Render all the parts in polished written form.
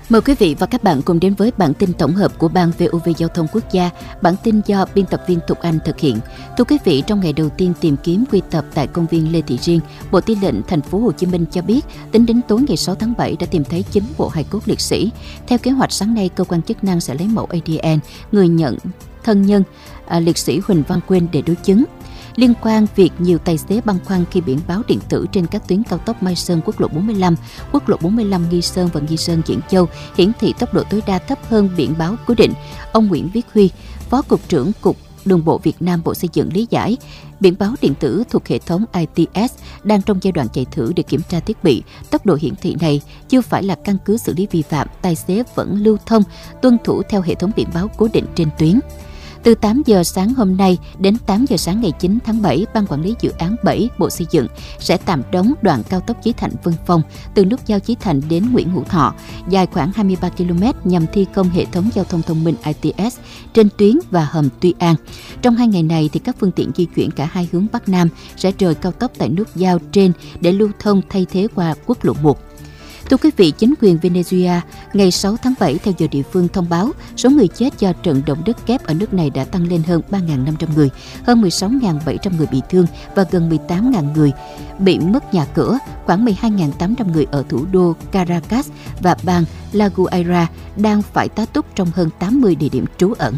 Mời quý vị và các bạn cùng đến với bản tin tổng hợp của Ban VOV Giao thông Quốc gia. Bản tin do biên tập viên Thục Anh thực hiện. Thưa quý vị, trong ngày đầu tiên tìm kiếm quy tập tại công viên Lê Thị Riêng, Bộ Tư lệnh Thành phố Hồ Chí Minh cho biết, tính đến tối ngày 6 tháng 7 đã tìm thấy 9 bộ hài cốt liệt sĩ. Theo kế hoạch, sáng nay cơ quan chức năng sẽ lấy mẫu ADN người nhận thân nhân liệt sĩ Huỳnh Văn Quyên để đối chứng. Liên quan việc nhiều tài xế băn khoăn khi biển báo điện tử trên các tuyến cao tốc Mai Sơn, quốc lộ 45, quốc lộ 45 Nghi Sơn và Nghi Sơn Diễn Châu hiển thị tốc độ tối đa thấp hơn biển báo cố định, ông Nguyễn Viết Huy, Phó Cục trưởng Cục Đường bộ Việt Nam, Bộ Xây dựng lý giải, biển báo điện tử thuộc hệ thống ITS đang trong giai đoạn chạy thử để kiểm tra thiết bị. Tốc độ hiển thị này chưa phải là căn cứ xử lý vi phạm, tài xế vẫn lưu thông tuân thủ theo hệ thống biển báo cố định trên tuyến. Từ 8 giờ sáng hôm nay đến 8 giờ sáng ngày 9 tháng 7, Ban Quản lý Dự án 7 Bộ Xây dựng sẽ tạm đóng đoạn cao tốc Chí Thạnh - Vân Phong từ nút giao Chí Thạnh đến Nguyễn Hữu Thọ, dài khoảng 23 km nhằm thi công hệ thống giao thông thông minh ITS trên tuyến và hầm Tuy An. Trong 2 ngày này, thì các phương tiện di chuyển cả hai hướng Bắc Nam sẽ rời cao tốc tại nút giao trên để lưu thông thay thế qua quốc lộ 1. Thưa quý vị, chính quyền Venezuela ngày 6 tháng 7 theo giờ địa phương thông báo số người chết do trận động đất kép ở nước này đã tăng lên hơn 3.500 người, hơn 16.700 người bị thương và gần 18.000 người bị mất nhà cửa, khoảng 12.800 người ở thủ đô Caracas và bang La Guaira đang phải tá túc trong hơn 80 địa điểm trú ẩn.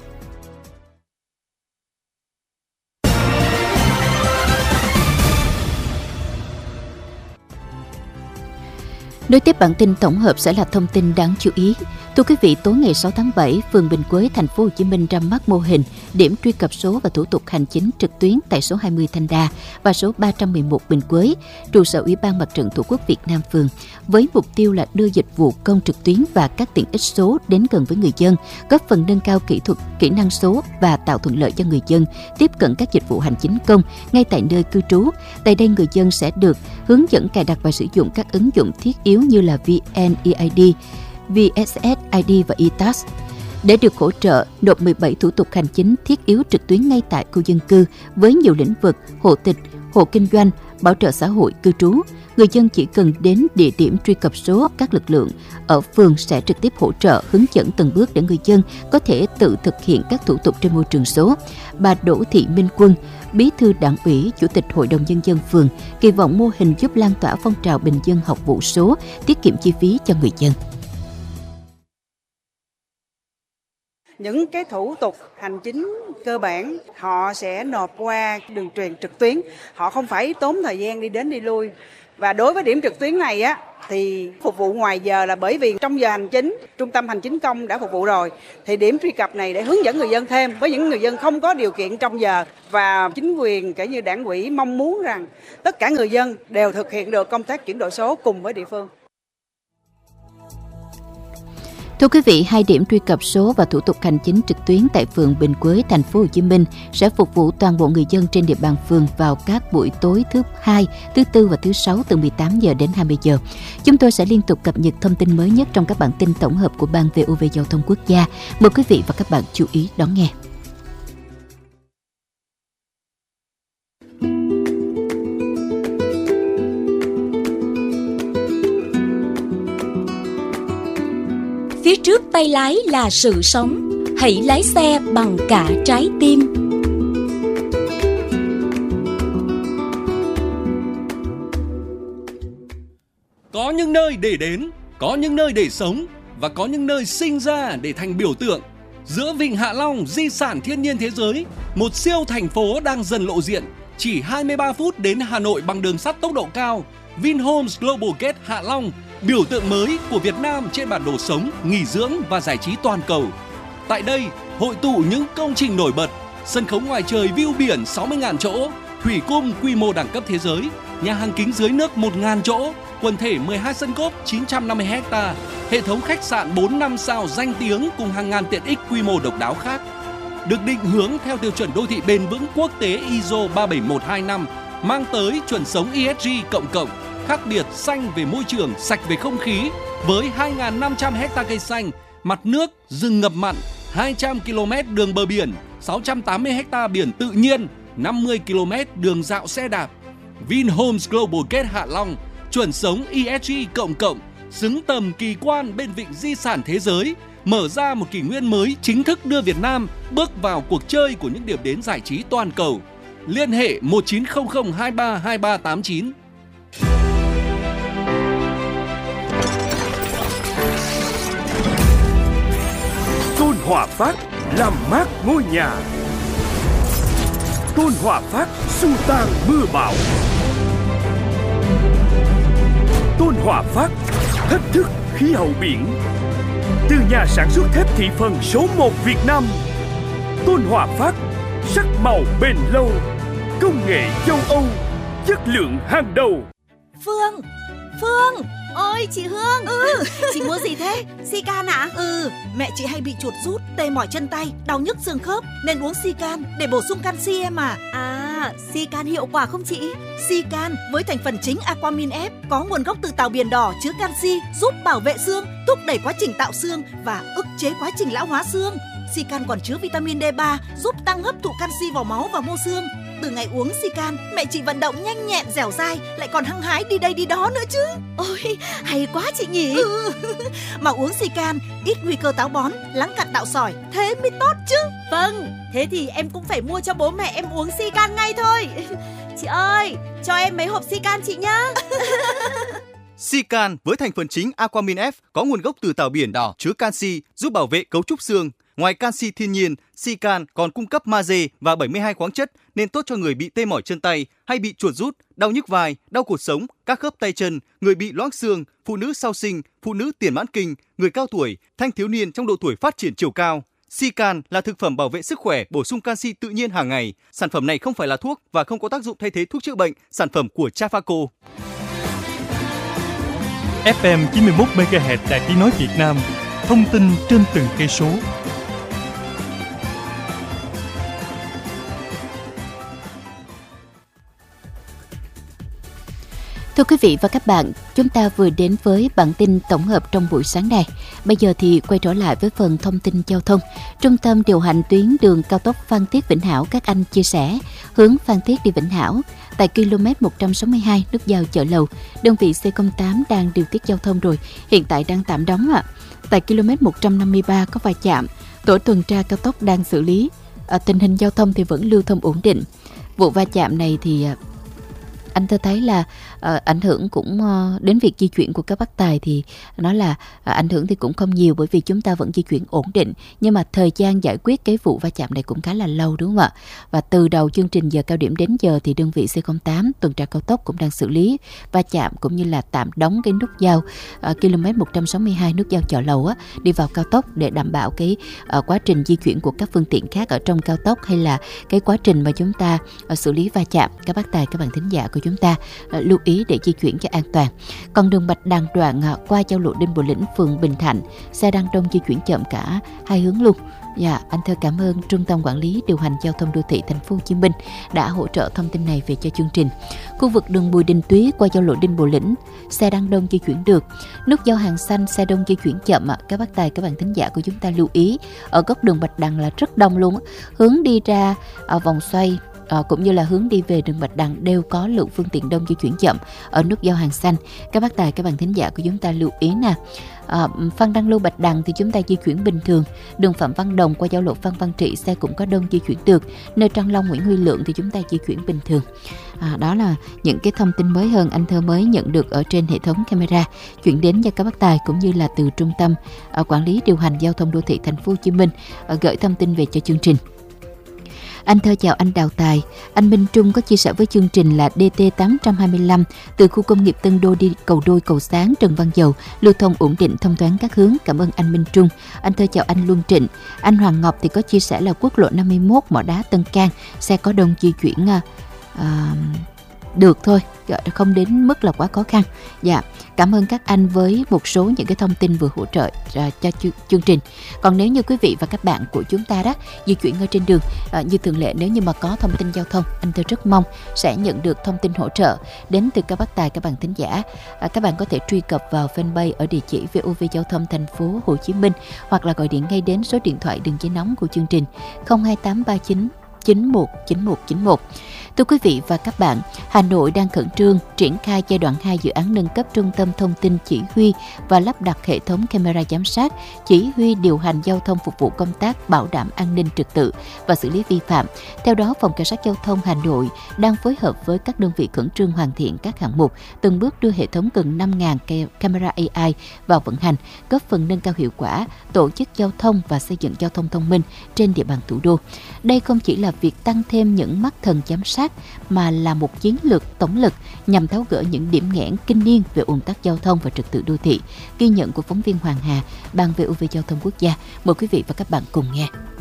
Nối tiếp bản tin tổng hợp sẽ là thông tin đáng chú ý. Thưa quý vị, tối ngày 6 tháng 7, phường Bình Quế, thành phố Hồ Chí Minh ra mắt mô hình điểm truy cập số và thủ tục hành chính trực tuyến tại số 20 Thanh Đa và số 311 Bình Quế, trụ sở Ủy ban Mặt trận Tổ quốc Việt Nam phường, với mục tiêu là đưa dịch vụ công trực tuyến và các tiện ích số đến gần với người dân, góp phần nâng cao kỹ năng số và tạo thuận lợi cho người dân tiếp cận các dịch vụ hành chính công ngay tại nơi cư trú. Tại đây, người dân sẽ được hướng dẫn cài đặt và sử dụng các ứng dụng thiết yếu như là VNeID, VSSID và eTax để được hỗ trợ nộp 17 thủ tục hành chính thiết yếu trực tuyến ngay tại khu dân cư với nhiều lĩnh vực: hộ tịch, hộ kinh doanh, bảo trợ xã hội, cư trú. Người dân chỉ cần đến địa điểm truy cập số, các lực lượng ở phường sẽ trực tiếp hỗ trợ, hướng dẫn từng bước để người dân có thể tự thực hiện các thủ tục trên môi trường số. Bà Đỗ Thị Minh Quân, Bí thư Đảng ủy, Chủ tịch Hội đồng Nhân dân phường, kỳ vọng mô hình giúp lan tỏa phong trào bình dân học vụ số, tiết kiệm chi phí cho người dân. Những cái thủ tục hành chính cơ bản họ sẽ nộp qua đường truyền trực tuyến, họ không phải tốn thời gian đi đến đi lui. Và đối với điểm trực tuyến này á thì phục vụ ngoài giờ, là bởi vì trong giờ hành chính, trung tâm hành chính công đã phục vụ rồi, thì điểm truy cập này để hướng dẫn người dân thêm với những người dân không có điều kiện trong giờ. Và chính quyền kể như đảng ủy mong muốn rằng tất cả người dân đều thực hiện được công tác chuyển đổi số cùng với địa phương. Thưa quý vị, 2 điểm truy cập số và thủ tục hành chính trực tuyến tại phường Bình Quế, thành phố Hồ Chí Minh sẽ phục vụ toàn bộ người dân trên địa bàn phường vào các buổi tối thứ Hai, thứ Tư và thứ Sáu từ 18 giờ đến 20 giờ. Chúng tôi sẽ liên tục cập nhật thông tin mới nhất trong các bản tin tổng hợp của Ban VOV Giao thông Quốc gia. Mời quý vị và các bạn chú ý đón nghe. Phía trước tay lái là sự sống, hãy lái xe bằng cả trái tim. Có những nơi để đến, có những nơi để sống và có những nơi sinh ra để thành biểu tượng. Giữa Vịnh Hạ Long, di sản thiên nhiên thế giới, một siêu thành phố đang dần lộ diện. Chỉ 23 phút đến Hà Nội bằng đường sắt tốc độ cao, Vinhomes Global Gate Hạ Long, biểu tượng mới của Việt Nam trên bản đồ sống, nghỉ dưỡng và giải trí toàn cầu. Tại đây, hội tụ những công trình nổi bật, sân khấu ngoài trời view biển 60.000 chỗ, thủy cung quy mô đẳng cấp thế giới, nhà hàng kính dưới nước 1.000 chỗ, quần thể 12 sân golf 950 ha, hệ thống khách sạn 4-5 sao danh tiếng cùng hàng ngàn tiện ích quy mô độc đáo khác. Được định hướng theo tiêu chuẩn đô thị bền vững quốc tế ISO 37125, mang tới chuẩn sống ESG cộng, khác biệt xanh về môi trường, sạch về không khí, với 2.500 ha cây xanh, mặt nước, rừng ngập mặn, 200 km đường bờ biển, 680 ha biển tự nhiên, 50 km đường dạo xe đạp. Vinhomes Global Gate Hạ Long, chuẩn sống ESG cộng, xứng tầm kỳ quan bên vịnh di sản thế giới, mở ra một kỷ nguyên mới chính thức đưa Việt Nam bước vào cuộc chơi của những điểm đến giải trí toàn cầu. Liên hệ 1900 23 2389. Tôn Hòa Phát làm mát ngôi nhà. Tôn Hòa Phát xua tan mưa bão. Tôn Hòa Phát thách thức khí hậu biển. Từ nhà sản xuất thép thị phần số 1 Việt Nam, Tôn Hòa Phát sắc màu bền lâu, công nghệ châu Âu, chất lượng hàng đầu. Phương, ôi chị Hương. Chị mua gì thế? Sican ạ? Mẹ chị hay bị chuột rút, tê mỏi chân tay, đau nhức xương khớp nên uống Sican để bổ sung canxi em à. Sican hiệu quả không chị? Sican với thành phần chính Aquamin F có nguồn gốc từ tảo biển đỏ, chứa canxi, giúp bảo vệ xương, thúc đẩy quá trình tạo xương và ức chế quá trình lão hóa xương. Sican còn chứa vitamin D3 giúp tăng hấp thụ canxi vào máu và mô xương. Từ ngày uống Sican, mẹ chị vận động nhanh nhẹn, dẻo dai, lại còn hăng hái đi đây đi đó nữa chứ. Ôi, hay quá chị nhỉ. Mà uống Sican ít nguy cơ táo bón, lắng cặn tạo sỏi, thế mới tốt chứ. Vâng, thế thì em cũng phải mua cho bố mẹ em uống Sican ngay thôi. Chị ơi, cho em mấy hộp Sican chị nhá. Sican với thành phần chính Aquamin F có nguồn gốc từ tảo biển đỏ, chứa canxi, giúp bảo vệ cấu trúc xương. Ngoài canxi thiên nhiên, Sican còn cung cấp magie và 72 khoáng chất nên tốt cho người bị tê mỏi chân tay hay bị chuột rút, đau nhức vai, đau cột sống, các khớp tay chân, người bị loãng xương, phụ nữ sau sinh, phụ nữ tiền mãn kinh, người cao tuổi, thanh thiếu niên trong độ tuổi phát triển chiều cao. Sican là thực phẩm bảo vệ sức khỏe, bổ sung canxi tự nhiên hàng ngày. Sản phẩm này không phải là thuốc và không có tác dụng thay thế thuốc chữa bệnh. Sản phẩm của Trafaco. FM 91 MHz Đài Tiếng nói Việt Nam. Thông tin trên từng cây số. Thưa quý vị và các bạn, chúng ta vừa đến với bản tin tổng hợp trong buổi sáng nay. Bây giờ thì quay trở lại với phần thông tin giao thông. Trung tâm điều hành tuyến đường cao tốc Phan Thiết - Vĩnh Hảo các anh chia sẻ, hướng Phan Thiết đi Vĩnh Hảo, tại km 162 nút giao Chợ Lầu, đơn vị C08 đang điều tiết giao thông rồi, hiện tại đang tạm đóng ạ. Tại km 153 có va chạm, tổ tuần tra cao tốc đang xử lý. Tình hình giao thông thì vẫn lưu thông ổn định. Vụ va chạm này thì anh tôi thấy là ảnh hưởng cũng đến việc di chuyển của các bác tài, thì nói là ảnh hưởng thì cũng không nhiều bởi vì chúng ta vẫn di chuyển ổn định, nhưng mà thời gian giải quyết cái vụ va chạm này cũng khá là lâu, đúng không ạ? Và từ đầu chương trình giờ cao điểm đến giờ thì đơn vị C08 tuần tra cao tốc cũng đang xử lý va chạm cũng như là tạm đóng cái nút giao km 162 nút giao Chợ Lầu đi vào cao tốc để đảm bảo cái quá trình di chuyển của các phương tiện khác ở trong cao tốc, hay là cái quá trình mà chúng ta xử lý va chạm. Các bác tài, các bạn thính giả của chúng ta lưu ý để di chuyển cho an toàn. Còn đường Bạch Đằng đoạn qua giao lộ Đinh Bộ Lĩnh, phường Bình Thạnh, xe đang đông di chuyển chậm cả hai hướng luôn. Dạ, anh thơ cảm ơn Trung tâm Quản lý Điều hành Giao thông Đô thị Thành phố Hồ Chí Minh đã hỗ trợ thông tin này về cho chương trình. Khu vực đường Bùi Đình Túy qua giao lộ Đinh Bộ Lĩnh, xe đang đông di chuyển được. Nút giao Hàng Xanh, xe đông di chuyển chậm Các bác tài, các bạn thính giả của chúng ta lưu ý. Ở góc đường Bạch Đằng là rất đông luôn. Hướng đi ra vòng xoay cũng như là hướng đi về đường Bạch Đằng đều có lượng phương tiện đông di chuyển chậm ở nút giao Hàng Xanh. Các bác tài, các bạn thính giả của chúng ta lưu ý nè. Phan Đăng Lưu, Bạch Đằng thì chúng ta di chuyển bình thường. Đường Phạm Văn Đồng qua giao lộ Phan Văn Trị, xe cũng có đông di chuyển được. Nơi Trang Long, Nguyễn Huy Lượng thì chúng ta di chuyển bình thường. Đó là những cái thông tin mới hơn anh thơ mới nhận được ở trên hệ thống camera chuyển đến cho các bác tài, cũng như là từ Trung tâm Quản lý Điều hành Giao thông Đô thị Thành phố Hồ Chí Minh gửi thông tin về cho chương trình. Anh thơ chào anh Đào Tài. Anh Minh Trung có chia sẻ với chương trình là DT 825 từ khu công nghiệp Tân Đô đi cầu Đôi, cầu Sáng, Trần Văn Dầu, lưu thông ổn định, thông thoáng các hướng. Cảm ơn anh Minh Trung. Anh thơ chào anh Luân Trịnh. Anh Hoàng Ngọc thì có chia sẻ là quốc lộ 51 Mỏ Đá, Tân Cang, xe có đông di chuyển được thôi, không đến mức là quá khó khăn. Dạ, cảm ơn các anh với một số những cái thông tin vừa hỗ trợ cho chương trình. Còn nếu như quý vị và các bạn của chúng ta đó di chuyển ở trên đường, như thường lệ, nếu như mà có thông tin giao thông, anh tôi rất mong sẽ nhận được thông tin hỗ trợ đến từ các bác tài, các bạn thính giả. Các bạn có thể truy cập vào fanpage ở địa chỉ VOV Giao thông Thành phố Hồ Chí Minh, hoặc là gọi điện ngay đến số điện thoại đường dây nóng của chương trình 02839 919191. Thưa quý vị và các bạn, Hà Nội đang khẩn trương triển khai giai đoạn 2 dự án nâng cấp trung tâm thông tin chỉ huy và lắp đặt hệ thống camera giám sát, chỉ huy điều hành giao thông phục vụ công tác bảo đảm an ninh trật tự và xử lý vi phạm. Theo đó, Phòng Cảnh sát Giao thông Hà Nội đang phối hợp với các đơn vị khẩn trương hoàn thiện các hạng mục, từng bước đưa hệ thống gần 5.000 camera AI vào vận hành, góp phần nâng cao hiệu quả tổ chức giao thông và xây dựng giao thông thông minh trên địa bàn thủ đô. Đây không chỉ là việc tăng thêm những mắt thần giám sát mà là một chiến lược tổng lực nhằm tháo gỡ những điểm nghẽn kinh niên về ùn tắc giao thông và trật tự đô thị. Ghi nhận của phóng viên Hoàng Hà, Ban VOV Giao thông Quốc gia. Mời quý vị và các bạn cùng nghe.